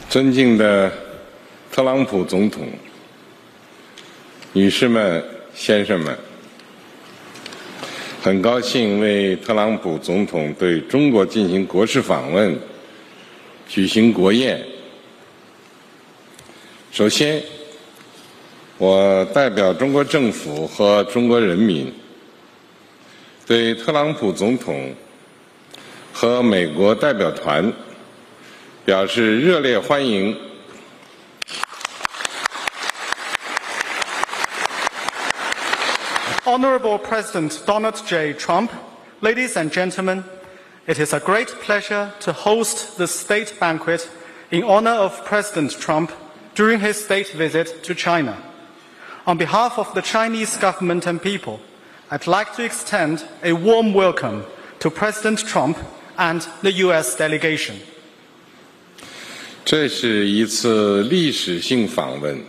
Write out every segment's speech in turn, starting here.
尊敬的特朗普总统、女士们、先生们，很高兴为特朗普总统对中国进行国事访问举行国宴。首先，我代表中国政府和中国人民，对特朗普总统和美国代表团表示热烈欢迎。 Honorable President Donald J. Trump, ladies and gentlemen, it is a great pleasure to host the state banquet in honor of President Trump during his state visit to China. On behalf of the Chinese government and people, I'd like to extend a warm welcome to President Trump and the U.S. delegation. 这是一次历史性访问。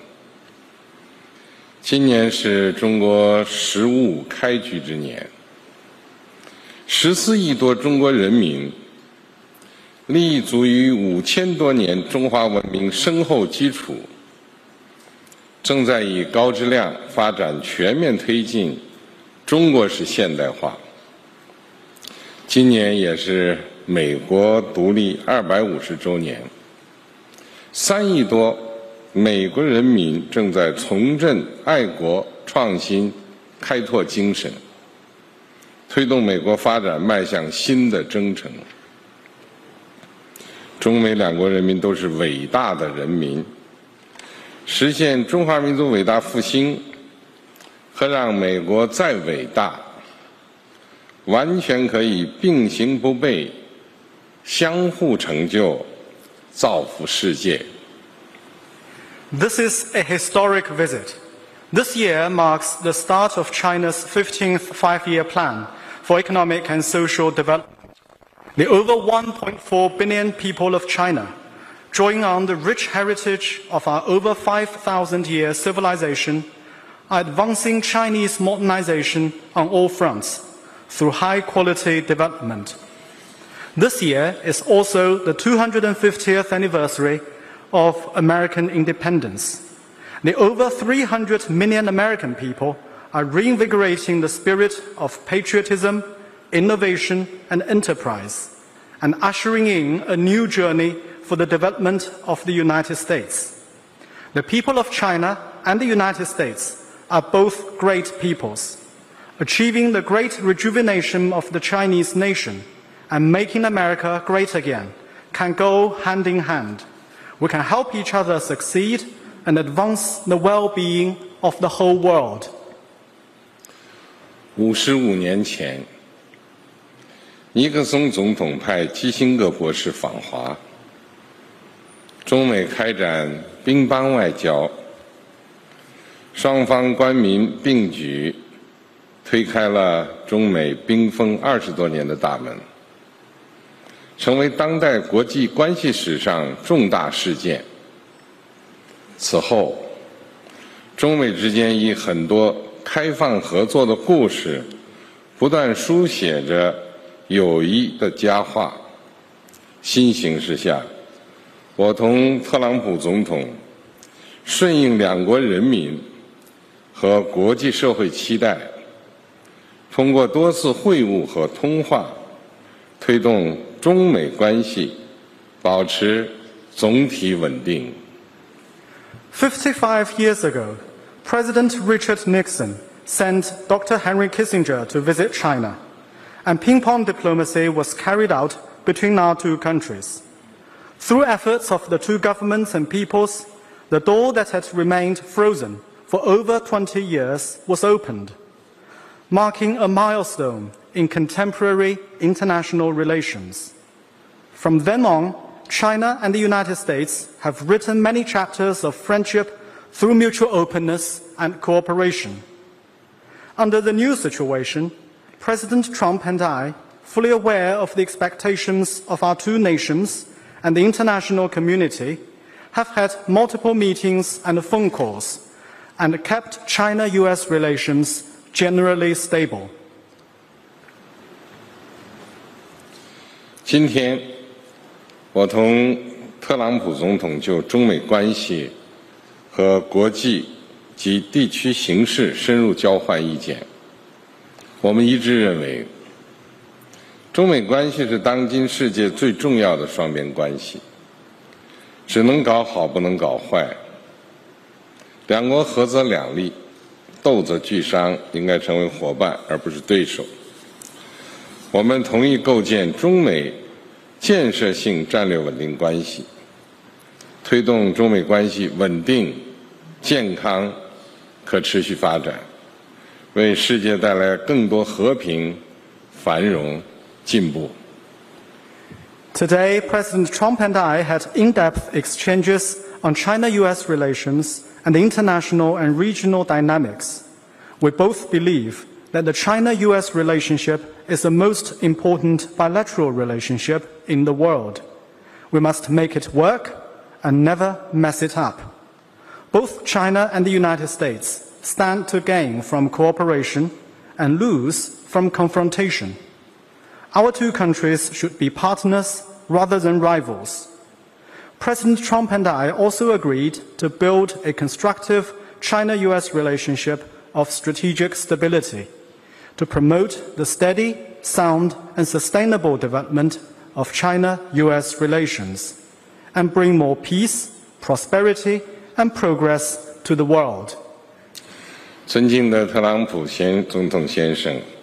今年是中国“十五”开局之年，14亿多中国人民立足于5000多年中华文明深厚基础，正在以高质量发展全面推进中国式现代化。今年也是美国独立250周年，3亿多美国人民正在重振爱国、创新、开拓精神，推动美国发展迈向新的征程。中美两国人民都是伟大的人民，实现中华民族伟大复兴和让美国再伟大，完全可以并行不悖，相互成就，造福世界。 This is a historic visit. This year marks the start of China's 15th five-year plan for economic and social development. The over 1.4 billion people of China, drawing on the rich heritage of our over 5,000-year civilization, are advancing Chinese modernization on all fronts through high-quality development. This year is also the 250th anniversary of American independence. The over 300 million American people are reinvigorating the spirit of patriotism, innovation, and enterprise, and ushering in a new journey for the development of the United States. The people of China and the United States are both great peoples. Achieving the great rejuvenation of the Chinese nation and making America great again can go hand in hand. We can help each other succeed and advance the well-being of the whole world. 55年前，尼克松总统派基辛格博士访华，中美开展乒乓外交，双方官民并举，推开了中美冰封20多年的大门，成为当代国际关系史上重大事件。此后，中美之间以很多开放合作的故事，不断书写着友谊的佳话。新形势下，我同特朗普总统顺应两国人民和国际社会期待，通过多次会晤和通话，推动中美关系保持总体稳定。 55 years ago, President Richard Nixon sent Dr. Henry Kissinger to visit China, and ping-pong diplomacy was carried out between our two countries. Through efforts of the two governments and peoples, the door that had remained frozen for over 20 years was opened, marking a milestone in contemporary international relations. From then on, China and the United States have written many chapters of friendship through mutual openness and cooperation. Under the new situation, President Trump and I, fully aware of the expectations of our two nations and the international community, have had multiple meetings and phone calls and kept China-US relations generally stable. 今天，我同特特朗普总统就中美关系和国际及地区形势深入交换意见。我们一致认为，中美关系是当今世界最重要的双边关系，只能搞好，不能搞坏。两国合则两利，斗则俱伤，应该成为伙伴而不是对手。我们同意构建中美建设性战略稳定关系，推动中美关系稳定、健康、可持续发展，为世界带来更多和平、繁荣、进步。 Today, President Trump and I had in-depth exchanges on China-US relations and international and regional dynamics. We both believe that the China-US relationship is the most important bilateral relationship in the world. We must make it work and never mess it up. Both China and the United States stand to gain from cooperation and lose from confrontation. Our two countries should be partners rather than rivals. President Trump and I also agreed to build a constructive China-US relationship of strategic stability to promote the steady, sound, and sustainable development of China-US relations and bring more peace, prosperity, and progress to the world. 尊敬的特朗普总统先生。